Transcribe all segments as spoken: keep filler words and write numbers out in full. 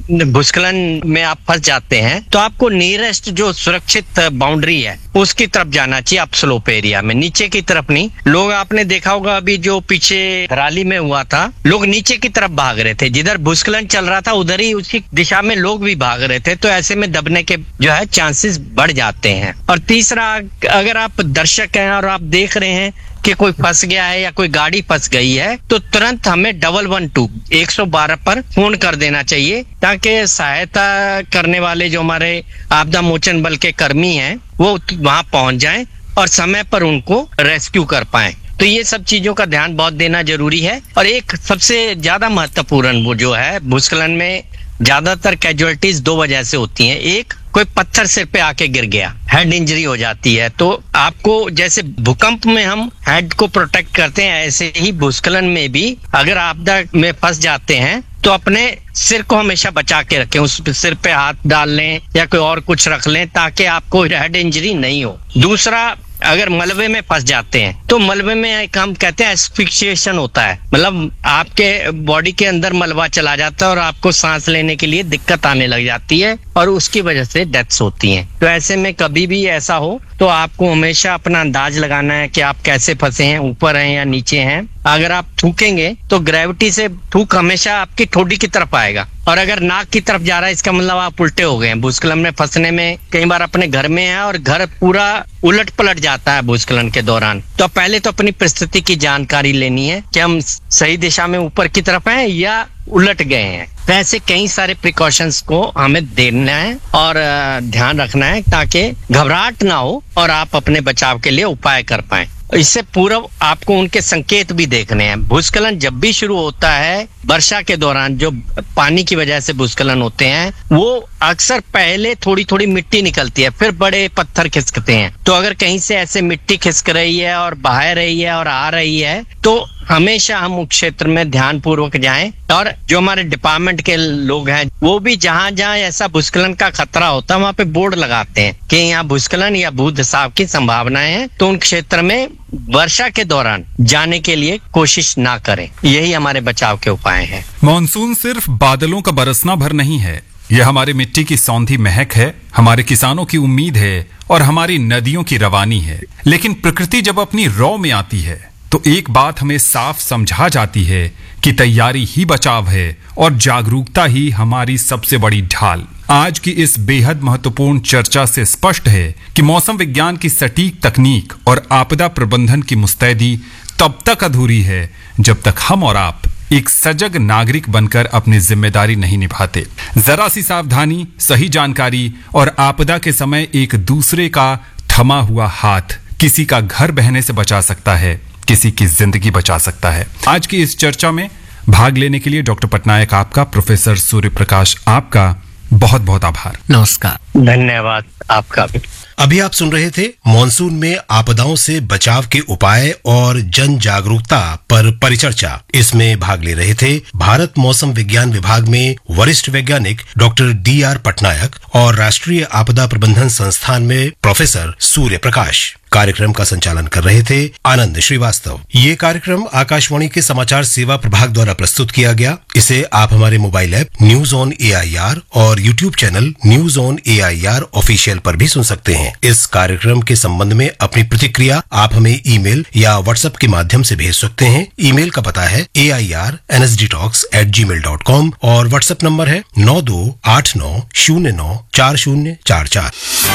भूस्खलन में आप फंस जाते हैं तो आपको नियरेस्ट जो सुरक्षित बाउंड्री है उसकी तरफ जाना चाहिए, आप स्लोप एरिया में, नीचे की तरफ नहीं। लोग आपने देखा होगा अभी जो पीछे धराली में हुआ था, लोग नीचे की तरफ भाग रहे थे, जिधर भूस्खलन चल रहा था उधर ही उसी दिशा में लोग भी भाग रहे थे, तो ऐसे में दबने के जो है चांसेस बढ़ जाते हैं। और तीसरा, अगर आप दर्शक हैं और आप देख रहे हैं कि कोई फंस गया है या कोई गाड़ी फंस गई है तो तुरंत हमें डबल वन टू एक सौ बारह पर फोन कर देना चाहिए, ताकि सहायता करने वाले जो हमारे आपदा मोचन बल के कर्मी हैं वो वहां पहुंच जाएं और समय पर उनको रेस्क्यू कर पाएं। तो ये सब चीजों का ध्यान बहुत देना जरूरी है। और एक सबसे ज्यादा महत्वपूर्ण वो जो है, भूस्खलन में ज्यादातर कैजुअलिटीज दो वजह से होती हैं। एक, कोई पत्थर सिर पे आके गिर गया, हेड इंजरी हो जाती है। तो आपको जैसे भूकंप में हम हेड को प्रोटेक्ट करते हैं, ऐसे ही भूस्खलन में भी अगर आपदा में फंस जाते हैं तो अपने सिर को हमेशा बचा के रखें, उस सिर पे हाथ डाल लें या कोई और कुछ रख लें ताकि आपको हेड इंजरी नहीं हो। दूसरा, अगर मलबे में फंस जाते हैं तो मलबे में एक हम कहते हैं एस्फिक्सिएशन होता है, मतलब आपके बॉडी के अंदर मलबा चला जाता है और आपको सांस लेने के लिए दिक्कत आने लग जाती है और उसकी वजह से डेथ्स होती हैं। तो ऐसे में कभी भी ऐसा हो तो आपको हमेशा अपना अंदाज लगाना है कि आप कैसे फंसे हैं, ऊपर हैं या नीचे हैं। अगर आप थूकेंगे तो ग्रेविटी से थूक हमेशा आपकी ठोडी की तरफ आएगा, और अगर नाक की तरफ जा रहा है इसका मतलब आप उल्टे हो गए हैं। भूस्खलन में फंसने में कई बार अपने घर में है और घर पूरा उलट पलट जाता है भूस्खलन के दौरान, तो पहले तो अपनी परिस्थिति की जानकारी लेनी है कि हम सही दिशा में ऊपर की तरफ हैं या उलट गए हैं। तो ऐसे कई सारे प्रिकॉशंस को हमें देना है और ध्यान रखना है ताकि घबराहट ना हो और आप अपने बचाव के लिए उपाय कर पाएं। इससे पूर्व आपको उनके संकेत भी देखने हैं। भूस्खलन जब भी शुरू होता है वर्षा के दौरान, जो पानी की वजह से भूस्खलन होते हैं, वो अक्सर पहले थोड़ी थोड़ी मिट्टी निकलती है, फिर बड़े पत्थर खिसकते हैं। तो अगर कहीं से ऐसे मिट्टी खिसक रही है और बह रही है और आ रही है तो हमेशा हम उस क्षेत्र में ध्यान पूर्वक जाएं। और जो हमारे डिपार्टमेंट के लोग हैं वो भी जहां जहां ऐसा भूस्खलन का खतरा होता है वहां पे बोर्ड लगाते हैं कि यहाँ भूस्खलन या भूधसाव की संभावनाएं हैं, तो उन क्षेत्र में वर्षा के दौरान जाने के लिए कोशिश ना करें। यही हमारे बचाव के उपाय हैं। मॉनसून सिर्फ बादलों का बरसना भर नहीं है, यह हमारे मिट्टी की सौंधी महक है, हमारे किसानों की उम्मीद है और हमारी नदियों की रवानी है। लेकिन प्रकृति जब अपनी रौ में आती है तो एक बात हमें साफ समझा जाती है कि तैयारी ही बचाव है और जागरूकता ही हमारी सबसे बड़ी ढाल। आज की इस बेहद महत्वपूर्ण चर्चा से स्पष्ट है कि मौसम विज्ञान की सटीक तकनीक और आपदा प्रबंधन की मुस्तैदी तब तक अधूरी है जब तक हम और आप एक सजग नागरिक बनकर अपनी जिम्मेदारी नहीं निभाते। जरा सी सावधानी, सही जानकारी और आपदा के समय एक दूसरे का थमा हुआ हाथ किसी का घर बहने से बचा सकता है, किसी की जिंदगी बचा सकता है। आज की इस चर्चा में भाग लेने के लिए डॉक्टर पटनायक आपका, प्रोफेसर सूर्य प्रकाश आपका बहुत बहुत आभार। नमस्कार। धन्यवाद आपका भी। अभी आप सुन रहे थे मॉनसून में आपदाओं से बचाव के उपाय और जन जागरूकता पर परिचर्चा। इसमें भाग ले रहे थे भारत मौसम विज्ञान विभाग में वरिष्ठ वैज्ञानिक डॉक्टर डी आर पटनायक और राष्ट्रीय आपदा प्रबंधन संस्थान में प्रोफेसर सूर्य प्रकाश। कार्यक्रम का संचालन कर रहे थे आनंद श्रीवास्तव। ये कार्यक्रम आकाशवाणी के समाचार सेवा प्रभाग द्वारा प्रस्तुत किया गया। इसे आप हमारे mobile app news on A I R और YouTube channel news on A I R official पर भी सुन सकते हैं। इस कार्यक्रम के संबंध में अपनी प्रतिक्रिया आप हमें ईमेल या व्हाट्सएप के माध्यम से भेज सकते हैं। ईमेल का पता है ए I R N S D talks eight ji mail dot com और व्हाट्सएप नंबर है नौ दो आठ नौ शून्य नौ चार शून्य चार चार।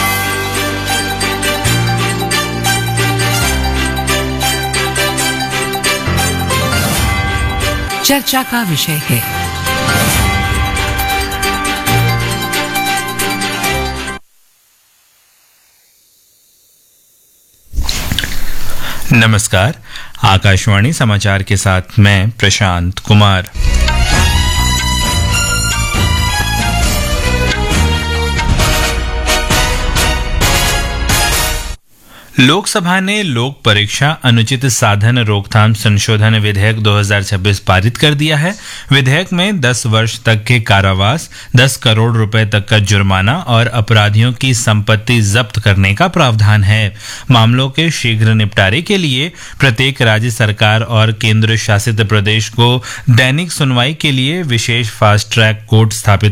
चर्चा का विषय है नमस्कार। आकाशवाणी समाचार के साथ मैं प्रशांत कुमार। लोकसभा ने लोक परीक्षा अनुचित साधन रोकथाम संशोधन विधेयक दो हज़ार छब्बीस पारित कर दिया है। विधेयक में दस वर्ष तक के कारावास, दस करोड़ रुपए तक का जुर्माना और अपराधियों की संपत्ति जब्त करने का प्रावधान है। मामलों के शीघ्र निपटारे के लिए प्रत्येक राज्य सरकार और केंद्र शासित प्रदेश को दैनिक सुनवाई के लिए विशेष फास्ट ट्रैक कोर्ट स्थापित